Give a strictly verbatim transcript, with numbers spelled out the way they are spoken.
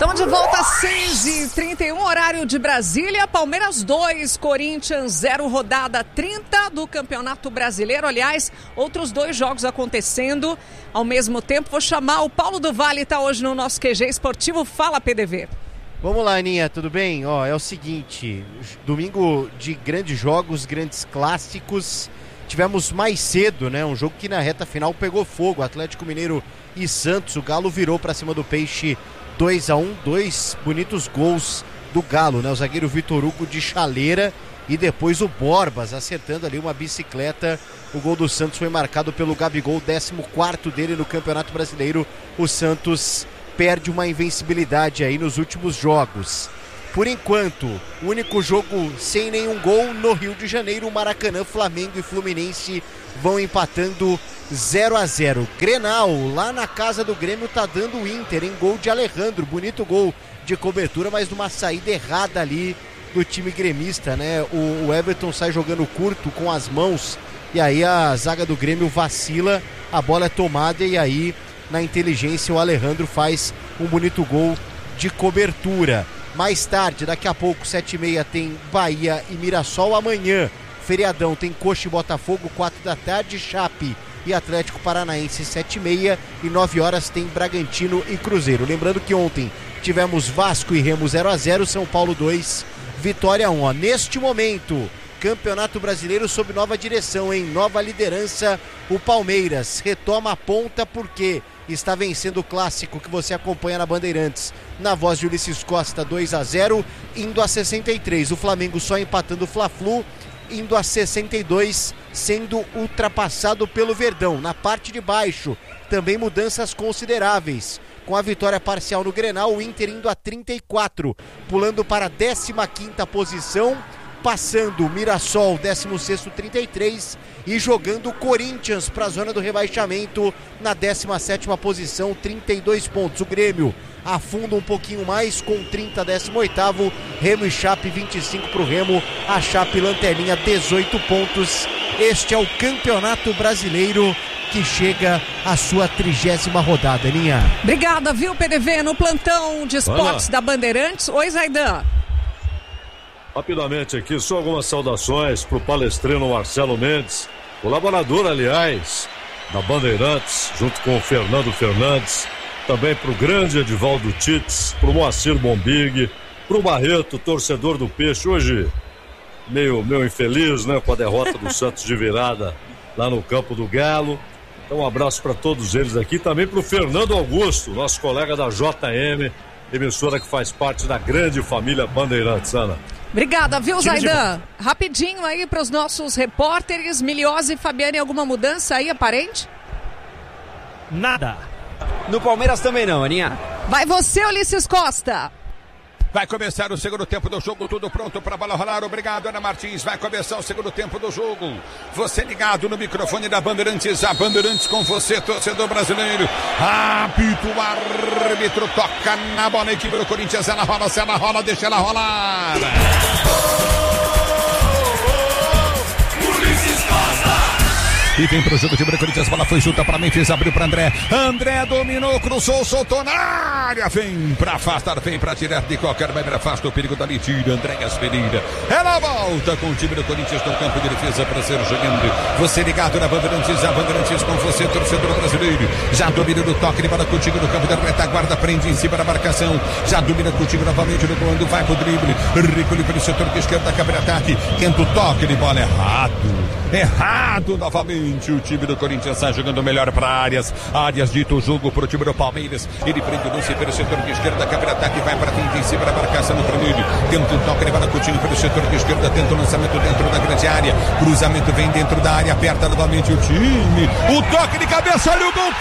Estamos de volta às seis e trinta e um, horário de Brasília. Palmeiras dois, Corinthians zero, rodada trinta do Campeonato Brasileiro. Aliás, outros dois jogos acontecendo ao mesmo tempo. Vou chamar o Paulo do Vale, está hoje no nosso Q G Esportivo. Fala, P D V. Vamos lá, Aninha, tudo bem? Ó, é o seguinte, domingo de grandes jogos, grandes clássicos. Tivemos mais cedo, né? Um jogo que na reta final pegou fogo. Atlético Mineiro e Santos. O Galo virou para cima do Peixe dois a um, dois bonitos gols do Galo, né? O zagueiro Vitor Hugo de chaleira e depois o Borbas acertando ali uma bicicleta. O gol do Santos foi marcado pelo Gabigol, décimo quarto dele no Campeonato Brasileiro. O Santos perde uma invencibilidade aí nos últimos jogos. Por enquanto, o único jogo sem nenhum gol no Rio de Janeiro, o Maracanã, Flamengo e Fluminense vão empatando zero a zero. Grenal, lá na casa do Grêmio, tá dando o Inter em gol de Alejandro, bonito gol de cobertura, mas numa saída errada ali do time gremista, né? O, o Everton sai jogando curto com as mãos e aí a zaga do Grêmio vacila, a bola é tomada e aí na inteligência o Alejandro faz um bonito gol de cobertura. Mais tarde, daqui a pouco, sete e meia, tem Bahia e Mirassol. Amanhã, feriadão, tem Coxa e Botafogo, quatro da tarde, Chape e Atlético Paranaense, sete e meia, e nove horas tem Bragantino e Cruzeiro. Lembrando que ontem tivemos Vasco e Remo zero a zero, São Paulo dois, Vitória um. Ó, neste momento, Campeonato Brasileiro sob nova direção, em nova liderança, o Palmeiras retoma a ponta porque está vencendo o clássico que você acompanha na Bandeirantes, na voz de Ulisses Costa, dois a zero, indo a sessenta e três. O Flamengo só empatando o Fla-Flu, indo a sessenta e dois, sendo ultrapassado pelo Verdão. Na parte de baixo, também mudanças consideráveis. Com a vitória parcial no Grenal, o Inter indo a trinta e quatro, pulando para a décima quinta posição, passando o Mirassol, décimo sexto, trinta e três, e jogando o Corinthians para a zona do rebaixamento na décima sétima posição, trinta e dois pontos. O Grêmio afunda um pouquinho mais com trinta, décimo oitavo, Remo e Chape vinte e cinco para o Remo, a Chape lanterninha dezoito pontos. Este é o Campeonato Brasileiro que chega à sua trigésima rodada, Aninha. Obrigada, viu, P D V, no plantão de esportes da Bandeirantes. Oi, Zaidan. Rapidamente aqui, só algumas saudações pro palestrino Marcelo Mendes, colaborador, aliás, da Bandeirantes, junto com o Fernando Fernandes, também pro grande Edivaldo Tits, pro Moacir Bombig, pro Barreto, torcedor do Peixe, hoje meio, meio infeliz, né, com a derrota do Santos de virada lá no campo do Galo. Então um abraço para todos eles aqui, também pro Fernando Augusto, nosso colega da J M, emissora que faz parte da grande família Bandeirantes, Ana. Obrigada, viu, Zaidan? De... Rapidinho aí para os nossos repórteres, Miliose e Fabiane, alguma mudança aí aparente? Nada. No Palmeiras também não, Aninha. Vai você, Ulisses Costa. Vai começar o segundo tempo do jogo, tudo pronto para a bola rolar. Obrigado, Ana Martins. Vai começar o segundo tempo do jogo. Você ligado no microfone da Bandeirantes, a Bandeirantes com você, torcedor brasileiro. Apito o árbitro, toca na bola, a equipe do Corinthians. Ela rola, se ela rola, deixa ela rolar. E vem pro jogo de Corinthians, bola foi junta para Memphis, abriu para André, André dominou, cruzou, soltou na área, vem para afastar, vem para tirar de qualquer maneira, afasta o perigo dali, tira Andréas Pereira, ela volta com o time do Corinthians no campo de defesa para ser jogando, você ligado na Bandeirantes, a Bandeirantes com você, torcedor brasileiro, já domina no toque de bola contigo no campo da retaguarda, prende em cima da marcação, já domina contigo novamente no comando, vai pro drible, recolhe pelo setor de esquerda, cabe ataque, tenta o toque de bola errado, errado novamente. O time do Corinthians está jogando melhor para áreas. Áreas dito o jogo para o time do Palmeiras. Ele prende o lance pelo setor de esquerda. Cabe ataque, vai para frente em cima da marcação no primeiro. Tenta um toque, ele vai Coutinho pelo setor de esquerda. Tenta o lançamento dentro da grande área. Cruzamento vem dentro da área. Aperta novamente o time. O toque de cabeça, olha o gol.